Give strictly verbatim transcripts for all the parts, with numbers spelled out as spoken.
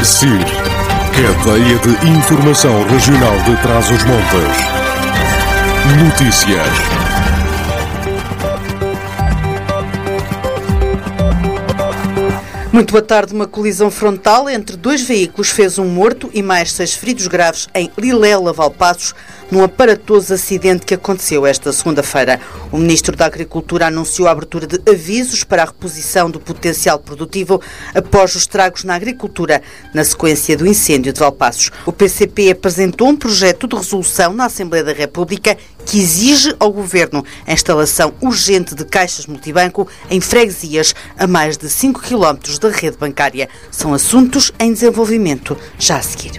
C I R, Cadeia de Informação Regional de Trás-os-Montes. Notícias. Muito boa tarde. Uma colisão frontal entre dois veículos fez um morto e mais seis feridos graves em Lilela, Valpaços, num aparatoso acidente que aconteceu esta segunda-feira. O Ministro da Agricultura anunciou a abertura de avisos para a reposição do potencial produtivo após os estragos na agricultura, na sequência do incêndio de Valpaços. O P C P apresentou um projeto de resolução na Assembleia da República que exige ao Governo a instalação urgente de caixas multibanco em freguesias a mais de cinco quilómetros da rede bancária. São assuntos em desenvolvimento já a seguir.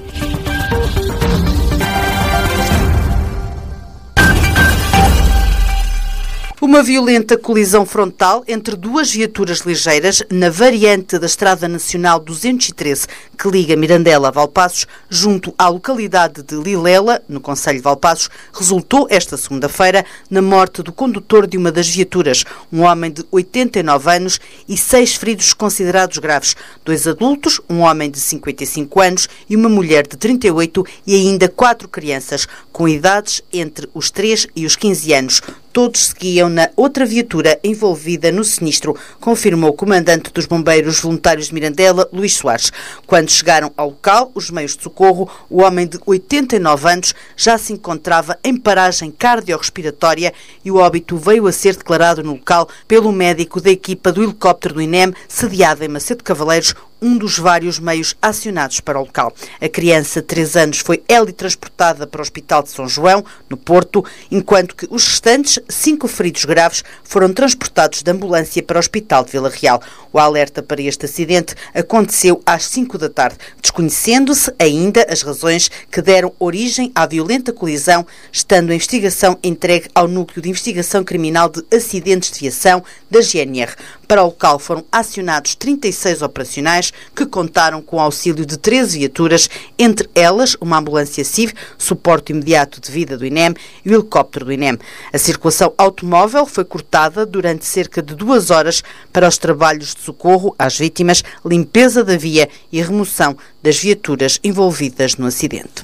Uma violenta colisão frontal entre duas viaturas ligeiras na variante da Estrada Nacional duzentos e treze, que liga Mirandela a Valpaços, junto à localidade de Lilela, no concelho de Valpaços, resultou esta segunda-feira na morte do condutor de uma das viaturas, um homem de oitenta e nove anos e seis feridos considerados graves, dois adultos, um homem de cinquenta e cinco anos e uma mulher de trinta e oito e ainda quatro crianças, com idades entre os três e os quinze anos. Todos seguiam na outra viatura envolvida no sinistro, confirmou o comandante dos bombeiros voluntários de Mirandela, Luís Soares. Quando chegaram ao local, os meios de socorro, o homem de oitenta e nove anos já se encontrava em paragem cardiorrespiratória e o óbito veio a ser declarado no local pelo médico da equipa do helicóptero do I N E M, sediado em Macedo Cavaleiros, um dos vários meios acionados para o local. A criança de três anos foi teletransportada para o Hospital de São João, no Porto, enquanto que os restantes, cinco feridos graves, foram transportados de ambulância para o Hospital de Vila Real. O alerta para este acidente aconteceu às cinco da tarde, desconhecendo-se ainda as razões que deram origem à violenta colisão, estando a investigação entregue ao Núcleo de Investigação Criminal de Acidentes de Viação da G N R. Para o local foram acionados trinta e seis operacionais que contaram com o auxílio de treze viaturas, entre elas uma ambulância C I V, suporte imediato de vida do I N E M e o helicóptero do I N E M. A circulação automóvel foi cortada durante cerca de duas horas para os trabalhos de socorro às vítimas, limpeza da via e remoção das viaturas envolvidas no acidente.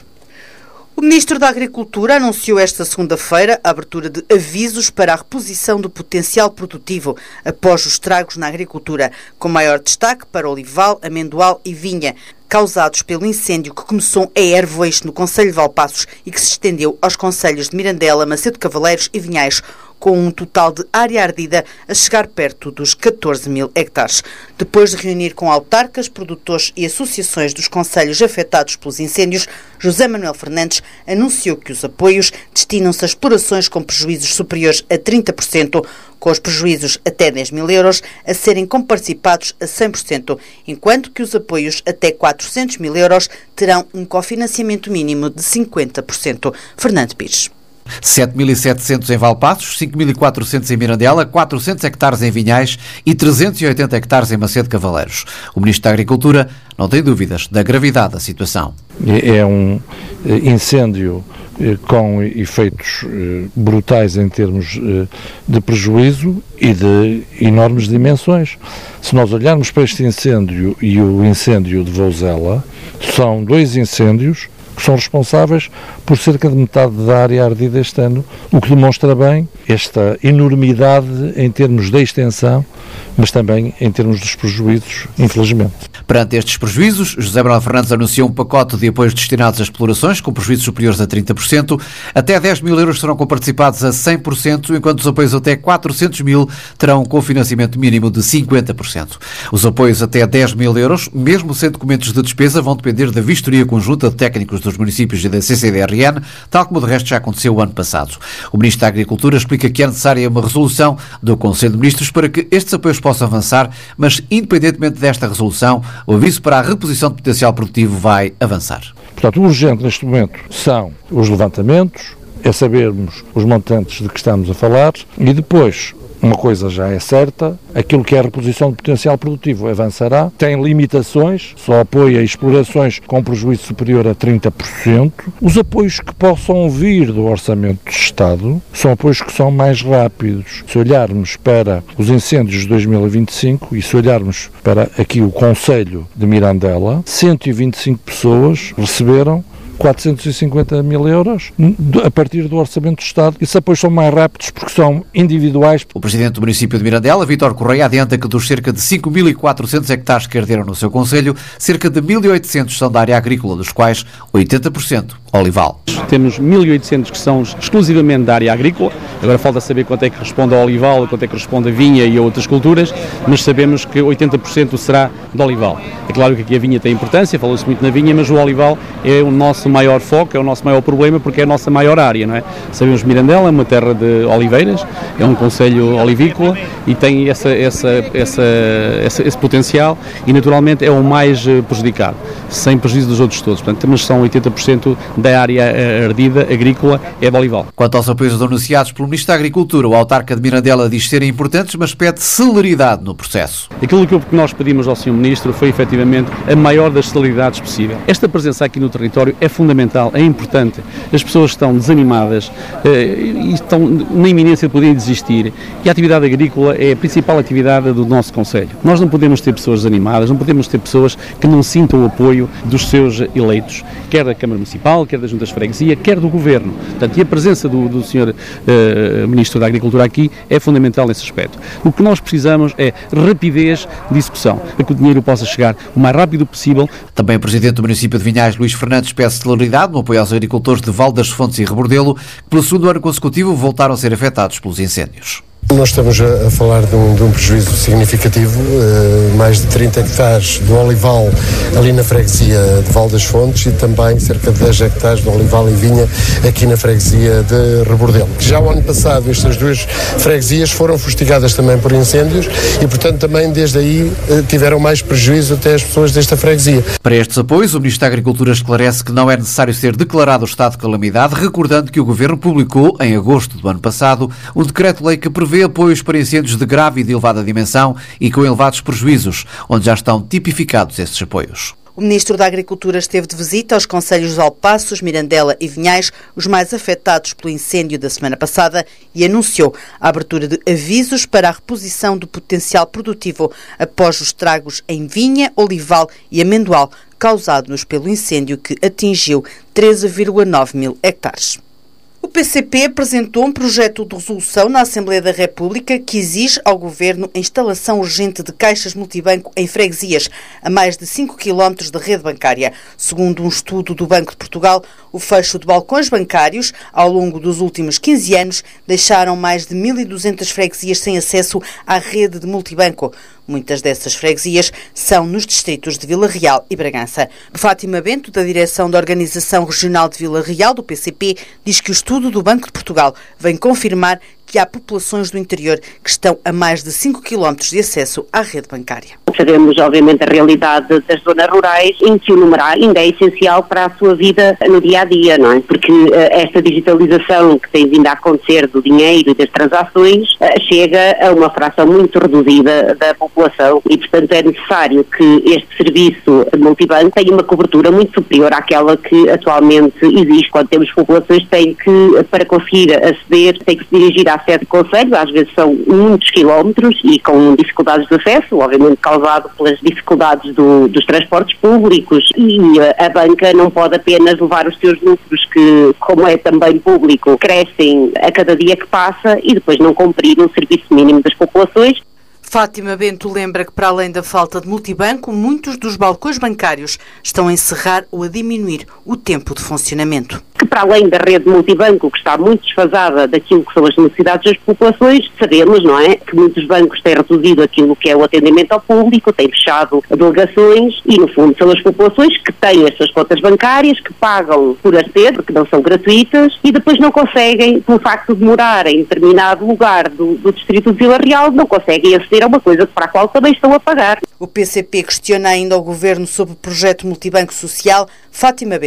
O Ministro da Agricultura anunciou esta segunda-feira a abertura de avisos para a reposição do potencial produtivo após os estragos na agricultura, com maior destaque para olival, amendoal e vinha, causados pelo incêndio que começou em Hervois, no concelho de Valpaços, e que se estendeu aos concelhos de Mirandela, Macedo Cavaleiros e Vinhais, com um total de área ardida a chegar perto dos catorze mil hectares. Depois de reunir com autarcas, produtores e associações dos concelhos afetados pelos incêndios, José Manuel Fernandes anunciou que os apoios destinam-se a explorações com prejuízos superiores a trinta por cento, com os prejuízos até dez mil euros a serem comparticipados a cem por cento, enquanto que os apoios até quatrocentos mil euros terão um cofinanciamento mínimo de cinquenta por cento. Fernando Pires. sete mil e setecentos em Valpaços, cinco mil e quatrocentos em Mirandela, quatrocentos hectares em Vinhais e trezentos e oitenta hectares em Macedo Cavaleiros. O Ministro da Agricultura não tem dúvidas da gravidade da situação. É um incêndio com efeitos brutais em termos de prejuízo e de enormes dimensões. Se nós olharmos para este incêndio e o incêndio de Vouzela, são dois incêndios que são responsáveis por cerca de metade da área ardida este ano, o que demonstra bem esta enormidade em termos de extensão, mas também em termos dos prejuízos, infelizmente. Perante estes prejuízos, José Manuel Fernandes anunciou um pacote de apoios destinados às explorações, com prejuízos superiores a trinta por cento. Até dez mil euros serão comparticipados a cem por cento, enquanto os apoios até quatrocentos mil terão um cofinanciamento mínimo de cinquenta por cento. Os apoios até dez mil euros, mesmo sem documentos de despesa, vão depender da vistoria conjunta de técnicos dos municípios e da C C D R N, tal como de resto já aconteceu o ano passado. O Ministro da Agricultura explica que é necessária uma resolução do Conselho de Ministros para que estes apoios possam avançar, mas independentemente desta resolução, o aviso para a reposição de potencial produtivo vai avançar. Portanto, o urgente neste momento são os levantamentos, é sabermos os montantes de que estamos a falar e depois uma coisa já é certa, aquilo que é a reposição de potencial produtivo avançará, tem limitações, só apoia explorações com prejuízo superior a trinta por cento. Os apoios que possam vir do Orçamento do Estado são apoios que são mais rápidos. Se olharmos para os incêndios de dois mil e vinte e cinco e se olharmos para aqui o Concelho de Mirandela, cento e vinte e cinco pessoas receberam quatrocentos e cinquenta mil euros a partir do Orçamento do Estado. Esses apoios são mais rápidos porque são individuais. O presidente do município de Mirandela, Vítor Correia, adianta que dos cerca de cinco mil e quatrocentos hectares que arderam no seu concelho, cerca de mil e oitocentos são da área agrícola, dos quais oitenta por cento olival. Temos mil e oitocentos que são exclusivamente da área agrícola. Agora falta saber quanto é que responde ao olival, quanto é que responde a vinha e a outras culturas, mas sabemos que oitenta por cento será de olival. É claro que aqui a vinha tem importância, falou-se muito na vinha, mas o olival é o nosso maior foco, é o nosso maior problema, porque é a nossa maior área, não é? Sabemos que Mirandela é uma terra de oliveiras, é um concelho olivícola e tem essa, essa, essa, essa, esse potencial e naturalmente é o mais prejudicado, sem prejuízo dos outros todos. Portanto, mas são oitenta por cento da área ardida agrícola é de olival. Quanto aos apoios anunciados pelo Ministro da Agricultura, o autarca de Mirandela diz serem importantes, mas pede celeridade no processo. Aquilo que nós pedimos ao senhor Ministro foi efetivamente a maior das celeridades possível. Esta presença aqui no território é fundamental, é importante. As pessoas estão desanimadas eh, e estão na iminência de poderem desistir. E a atividade agrícola é a principal atividade do nosso concelho. Nós não podemos ter pessoas desanimadas, não podemos ter pessoas que não sintam o apoio dos seus eleitos, quer da Câmara Municipal, quer das Juntas de Freguesia, quer do Governo. Portanto, e a presença do, do senhor eh, Ministro da Agricultura aqui é fundamental nesse aspecto. O que nós precisamos é rapidez de execução, para que o dinheiro possa chegar o mais rápido possível. Também o Presidente do município de Vinhais, Luís Fernandes, pede celeridade no apoio aos agricultores de Val das Fontes e Rebordelo, que pelo segundo ano consecutivo voltaram a ser afetados pelos incêndios. Nós estamos a, a falar de um, de um prejuízo significativo, uh, mais de trinta hectares de olival ali na freguesia de Val das Fontes e também cerca de dez hectares de olival e vinha aqui na freguesia de Rebordelo. Já o ano passado estas duas freguesias foram fustigadas também por incêndios e, portanto, também desde aí uh, tiveram mais prejuízo até as pessoas desta freguesia. Para estes apoios, o Ministro da Agricultura esclarece que não é necessário ser declarado o estado de calamidade, recordando que o Governo publicou, em agosto do ano passado, um decreto-lei que prevê apoios para incêndios de grave e de elevada dimensão e com elevados prejuízos, onde já estão tipificados esses apoios. O Ministro da Agricultura esteve de visita aos concelhos de Alpaços, Mirandela e Vinhais, os mais afetados pelo incêndio da semana passada, e anunciou a abertura de avisos para a reposição do potencial produtivo após os estragos em vinha, olival e amendoal causados pelo incêndio que atingiu treze vírgula nove mil hectares. O P C P apresentou um projeto de resolução na Assembleia da República que exige ao Governo a instalação urgente de caixas multibanco em freguesias a mais de cinco quilómetros da rede bancária. Segundo um estudo do Banco de Portugal, o fecho de balcões bancários ao longo dos últimos quinze anos deixaram mais de mil e duzentas freguesias sem acesso à rede de multibanco. Muitas dessas freguesias são nos distritos de Vila Real e Bragança. Fátima Bento, da direção da Organização Regional de Vila Real, do P C P, diz que o estudo do Banco de Portugal vem confirmar que há populações do interior que estão a mais de cinco quilómetros de acesso à rede bancária. Sabemos, obviamente, a realidade das zonas rurais, em que o numerário ainda é essencial para a sua vida no dia-a-dia, não é? Porque uh, esta digitalização que tem vindo a acontecer do dinheiro e das transações uh, chega a uma fração muito reduzida da população e, portanto, é necessário que este serviço multibanco tenha uma cobertura muito superior àquela que atualmente existe. Quando temos populações que têm que, para conseguir aceder, têm que se dirigir à sede de concelho, às vezes são muitos quilómetros e com dificuldades de acesso, obviamente causado pelas dificuldades do, dos transportes públicos, e a, a banca não pode apenas levar os seus lucros que, como é também público, crescem a cada dia que passa e depois não cumprir o serviço mínimo das populações. Fátima Bento lembra que, para além da falta de multibanco, muitos dos balcões bancários estão a encerrar ou a diminuir o tempo de funcionamento. Que, para além da rede multibanco, que está muito desfasada daquilo que são as necessidades das populações, sabemos, não é, que muitos bancos têm reduzido aquilo que é o atendimento ao público, têm fechado delegações e, no fundo, são as populações que têm as suas contas bancárias, que pagam por aceder, porque não são gratuitas, e depois não conseguem, pelo facto de morar em determinado lugar do, do distrito de Vila Real, não conseguem aceder a uma coisa para a qual também estão a pagar. O P C P questiona ainda ao Governo sobre o projeto multibanco social. Fátima Bento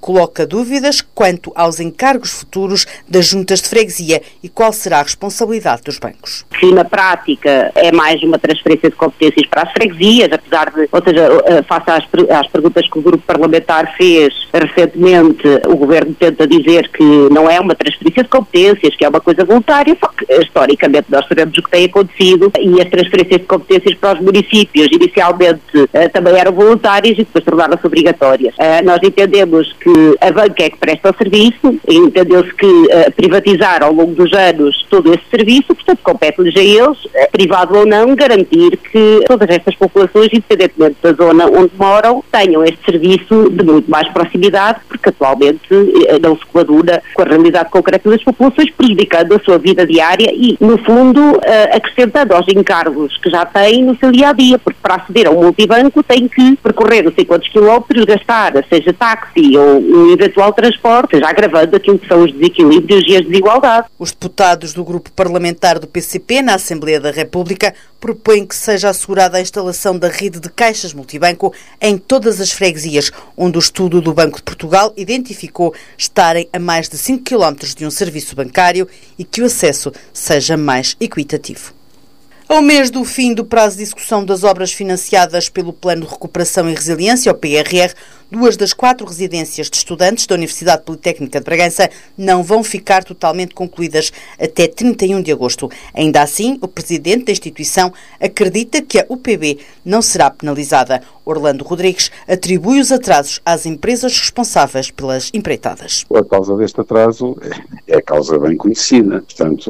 coloca dúvidas quanto aos encargos futuros das juntas de freguesia e qual será a responsabilidade dos bancos. Que na prática é mais uma transferência de competências para as freguesias, apesar de, ou seja, face às, às perguntas que o grupo parlamentar fez recentemente, o Governo tenta dizer que não é uma transferência de competências, que é uma coisa voluntária, só que historicamente nós sabemos o que tem acontecido e as transferências de competências para os municípios inicialmente uh, também eram voluntárias e depois tornaram-se obrigatórias. Uh, nós entendemos que a banca é que presta o serviço, e entendeu-se que uh, privatizar ao longo dos anos todo esse serviço, portanto compete-lhes a eles, uh, privado ou não, garantir que todas estas populações, independentemente da zona onde moram, tenham este serviço de muito mais proximidade, porque atualmente uh, não se coaduna com a realidade concreta das populações, prejudicando a sua vida diária e, no fundo, uh, acrescentando aos encargos que já têm no seu dia-a-dia, porque para aceder a um multibanco tem que percorrer não sei quantos quilómetros, gastar, seja táxi ou um eventual transporte, seja agravando aquilo que são os desequilíbrios e as desigualdades. Os deputados do grupo parlamentar do P C P na Assembleia da República propõem que seja assegurada a instalação da rede de caixas multibanco em todas as freguesias, onde o estudo do Banco de Portugal identificou estarem a mais de cinco quilómetros de um serviço bancário e que o acesso seja mais equitativo. Ao mês do fim do prazo de execução das obras financiadas pelo Plano de Recuperação e Resiliência, o P R R, duas das quatro residências de estudantes da Universidade Politécnica de Bragança não vão ficar totalmente concluídas até trinta e um de agosto. Ainda assim, o presidente da instituição acredita que a U P B não será penalizada. Orlando Rodrigues atribui os atrasos às empresas responsáveis pelas empreitadas. A causa deste atraso é a causa bem conhecida. Portanto,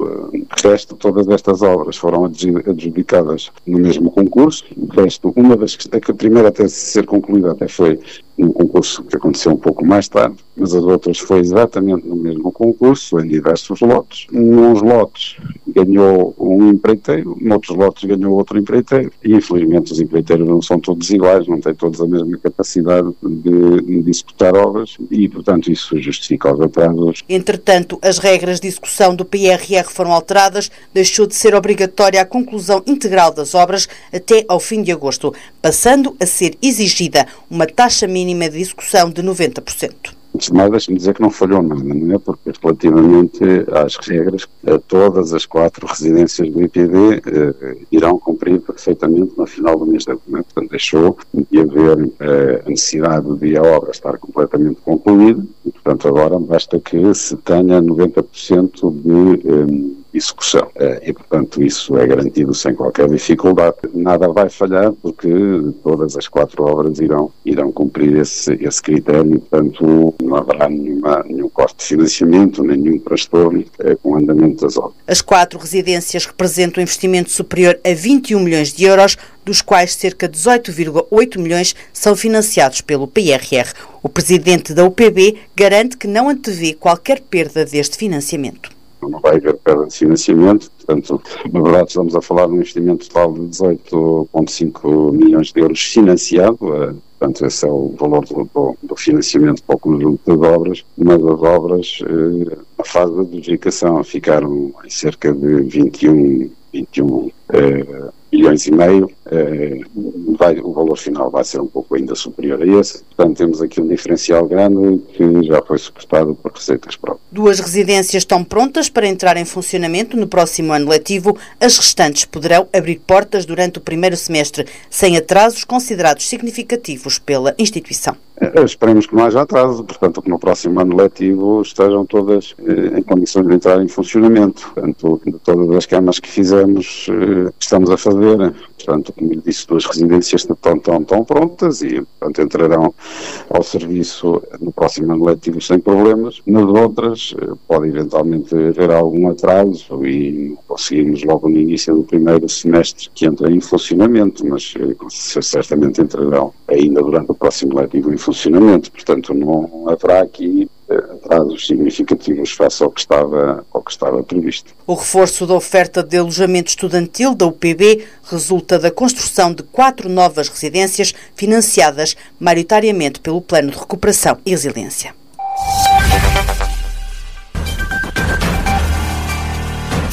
o resto, todas estas obras foram adjudicadas no mesmo concurso. O resto, uma das que a primeira até ser concluída até foi um concurso que aconteceu um pouco mais tarde, mas as outras foi exatamente no mesmo concurso, em diversos lotes. Nos lotes ganhou um empreiteiro, noutros lotes ganhou outro empreiteiro, e infelizmente os empreiteiros não são todos iguais, não têm todos a mesma capacidade de, de executar obras, e portanto isso justifica os atrasos. Entretanto, as regras de execução do P R R foram alteradas, deixou de ser obrigatória a conclusão integral das obras até ao fim de agosto, passando a ser exigida uma taxa mínima de execução de noventa por cento. Antes de mais, deixe-me dizer que não falhou nada, não é? Porque relativamente às regras, todas as quatro residências do I P D eh, irão cumprir perfeitamente no final do mês de agosto. Portanto, deixou de haver eh, a necessidade de a obra estar completamente concluída e, portanto, agora basta que se tenha noventa por cento de eh, execução. E, portanto, isso é garantido sem qualquer dificuldade. Nada vai falhar porque todas as quatro obras irão, irão cumprir esse, esse critério e, portanto, não haverá nenhuma, nenhum corte de financiamento, nem nenhum transtorno é, com o andamento das obras. As quatro residências representam um investimento superior a vinte e um milhões de euros, dos quais cerca de dezoito vírgula oito milhões são financiados pelo P R R. O presidente da U P B garante que não antevê qualquer perda deste financiamento. Não vai haver perda de financiamento, portanto, na verdade estamos a falar de um investimento total de dezoito vírgula cinco milhões de euros financiado, portanto esse é o valor do, do, do financiamento para o conjunto das obras, mas as obras, eh, na fase de adjudicação, ficaram em cerca de vinte e um, vinte e um eh, milhões e meio, eh, vai, o valor final vai ser um pouco ainda superior a esse, portanto temos aqui um diferencial grande que já foi suportado por receitas próprias. Duas residências estão prontas para entrar em funcionamento no próximo ano letivo, as restantes poderão abrir portas durante o primeiro semestre, sem atrasos considerados significativos pela instituição. Esperemos que não haja atraso, portanto que no próximo ano letivo estejam todas eh, em condições de entrar em funcionamento. Portanto, de todas as camas que fizemos, eh, estamos a fazer, portanto, como lhe disse, duas residências estão, estão, estão prontas e, portanto, entrarão ao serviço no próximo ano letivo sem problemas. Nas outras, eh, pode eventualmente haver algum atraso e conseguimos logo no início do primeiro semestre que entre em funcionamento, mas eh, certamente entrarão ainda durante o próximo letivo em funcionamento, portanto não haverá aqui atrasos significativos face ao que estava, ao que estava previsto. O reforço da oferta de alojamento estudantil da U P B resulta da construção de quatro novas residências financiadas maioritariamente pelo Plano de Recuperação e Resiliência.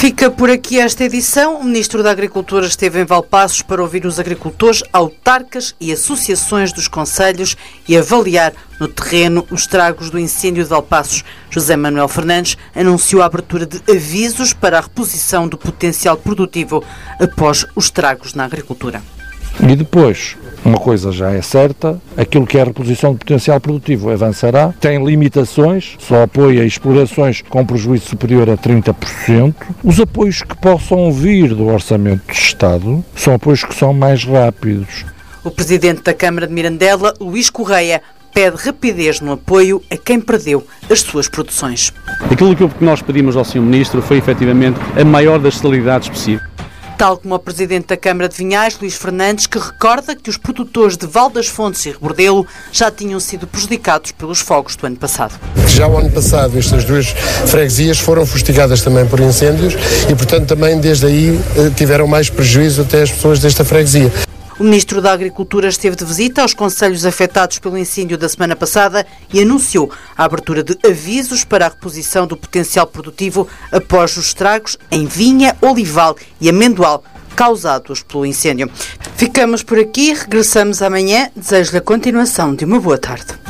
Fica por aqui esta edição. O Ministro da Agricultura esteve em Valpaços para ouvir os agricultores, autarcas e associações dos concelhos e avaliar no terreno os estragos do incêndio de Valpaços. José Manuel Fernandes anunciou a abertura de avisos para a reposição do potencial produtivo após os estragos na agricultura. E depois, uma coisa já é certa, aquilo que é a reposição de potencial produtivo avançará, tem limitações, só apoia explorações com prejuízo superior a trinta por cento. Os apoios que possam vir do Orçamento do Estado são apoios que são mais rápidos. O Presidente da Câmara de Mirandela, Luís Correia, pede rapidez no apoio a quem perdeu as suas produções. Aquilo que nós pedimos ao senhor Ministro foi efetivamente a maior das celeridades possível. Tal como o Presidente da Câmara de Vinhais, Luís Fernandes, que recorda que os produtores de Val das Fontes e Rebordelo já tinham sido prejudicados pelos fogos do ano passado. Já o ano passado estas duas freguesias foram fustigadas também por incêndios e, portanto, também desde aí tiveram mais prejuízo até as pessoas desta freguesia. O Ministro da Agricultura esteve de visita aos concelhos afetados pelo incêndio da semana passada e anunciou a abertura de avisos para a reposição do potencial produtivo após os estragos em vinha, olival e amendoal causados pelo incêndio. Ficamos por aqui, regressamos amanhã. Desejo-lhe a continuação de uma boa tarde.